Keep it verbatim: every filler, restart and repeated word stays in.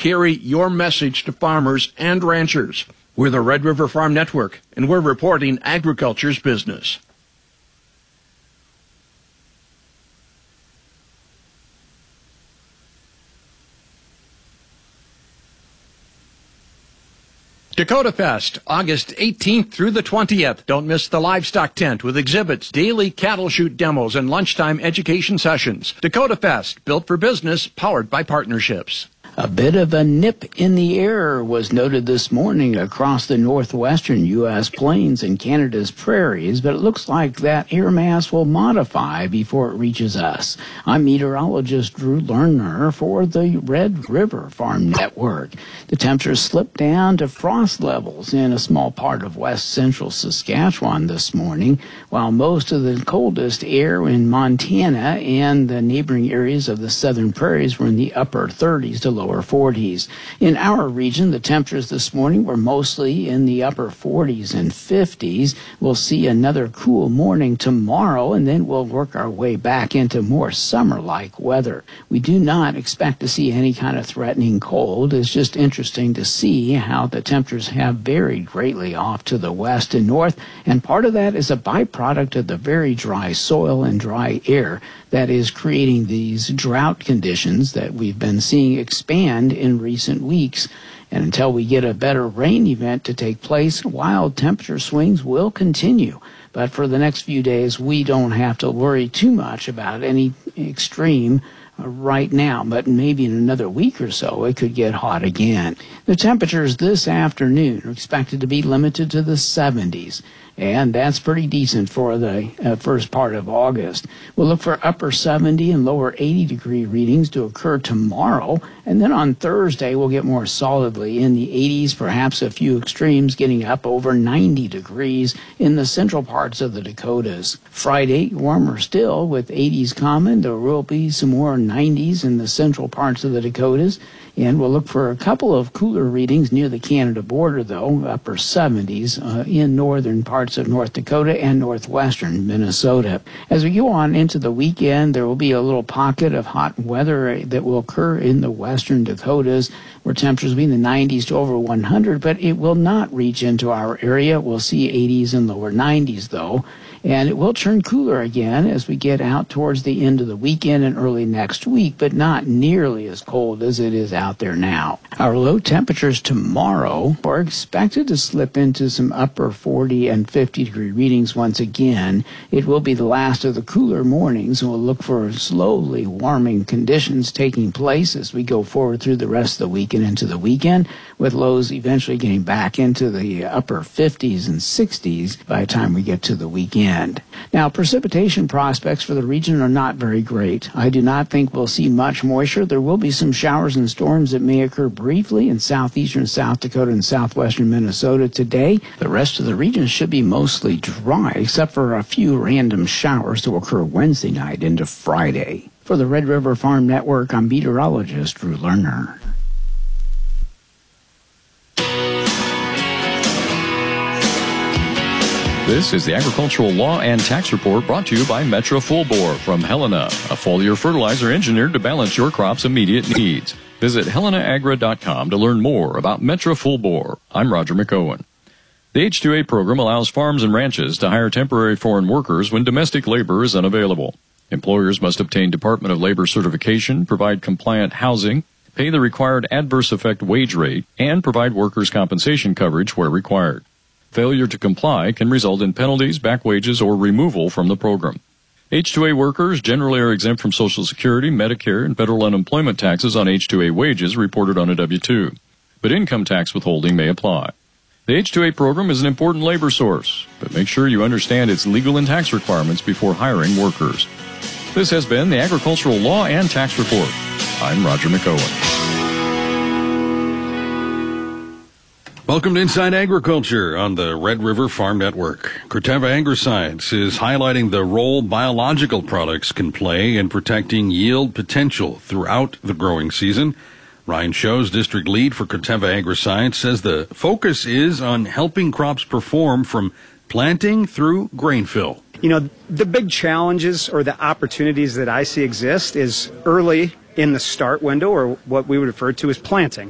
carry your message to farmers and ranchers. We're the Red River Farm Network, and we're reporting agriculture's business. Dakota Fest, August eighteenth through the twentieth. Don't miss the livestock tent with exhibits, daily cattle shoot demos, and lunchtime education sessions. Dakota Fest, built for business, powered by partnerships. A bit of a nip in the air was noted this morning across the northwestern U S plains and Canada's prairies, but it looks like that air mass will modify before it reaches us. I'm meteorologist Drew Lerner for the Red River Farm Network. The temperatures slipped down to frost levels in a small part of west central Saskatchewan this morning, while most of the coldest air in Montana and the neighboring areas of the southern prairies were in the upper thirties to lower forties. In our region, the temperatures this morning were mostly in the upper forties and fifties. We'll see another cool morning tomorrow, and then we'll work our way back into more summer-like weather. We do not expect to see any kind of threatening cold. It's just interesting to see how the temperatures have varied greatly off to the west and north, and part of that is a byproduct of the very dry soil and dry air that is creating these drought conditions that we've been seeing expand in recent weeks. And until we get a better rain event to take place, wild temperature swings will continue. But for the next few days, we don't have to worry too much about any extreme right now, but maybe in another week or so it could get hot again. The temperatures this afternoon are expected to be limited to the seventies, and that's pretty decent for the uh, first part of August. We'll look for upper seventy and lower eighty degree readings to occur tomorrow, and then on Thursday we'll get more solidly in the eighties, perhaps a few extremes getting up over ninety degrees in the central parts of the Dakotas. Friday, warmer still with eighties common. There will be some more nineties in the central parts of the Dakotas, and we'll look for a couple of cooler readings near the Canada border, though, upper seventies uh, in northern parts of North Dakota and northwestern Minnesota. As we go on into the weekend, there will be a little pocket of hot weather that will occur in the western Dakotas, where temperatures will be in the nineties to over one hundred, but it will not reach into our area. We'll see eighties and lower nineties, though. And it will turn cooler again as we get out towards the end of the weekend and early next week, but not nearly as cold as it is out there now. Our low temperatures tomorrow are expected to slip into some upper forty and fifty degree readings once again. It will be the last of the cooler mornings, and we'll look for slowly warming conditions taking place as we go forward through the rest of the week and into the weekend, with lows eventually getting back into the upper fifties and sixties by the time we get to the weekend. Now, precipitation prospects for the region are not very great. I do not think we'll see much moisture. There will be some showers and storms that may occur briefly in southeastern South Dakota and southwestern Minnesota today. The rest of the region should be mostly dry, except for a few random showers that will occur Wednesday night into Friday. For the Red River Farm Network, I'm meteorologist Drew Lerner. This is the Agricultural Law and Tax Report brought to you by Metro Fullbore from Helena, a foliar fertilizer engineered to balance your crop's immediate needs. Visit helena agra dot com to learn more about Metro Fullbore. I'm Roger McOwen. The H two A program allows farms and ranches to hire temporary foreign workers when domestic labor is unavailable. Employers must obtain Department of Labor certification, provide compliant housing, pay the required adverse effect wage rate, and provide workers' compensation coverage where required. Failure to comply can result in penalties, back wages, or removal from the program. H two A workers generally are exempt from Social Security, Medicare, and federal unemployment taxes on H two A wages reported on a W two, but income tax withholding may apply. The H two A program is an important labor source, but make sure you understand its legal and tax requirements before hiring workers. This has been the Agricultural Law and Tax Report. I'm Roger McOwen. Welcome to Inside Agriculture on the Red River Farm Network. Corteva Agriscience is highlighting the role biological products can play in protecting yield potential throughout the growing season. Ryan Shows, district lead for Corteva Agriscience, says the focus is on helping crops perform from planting through grain fill. You know, the big challenges or the opportunities that I see exist is early in the start window, or what we would refer to as planting.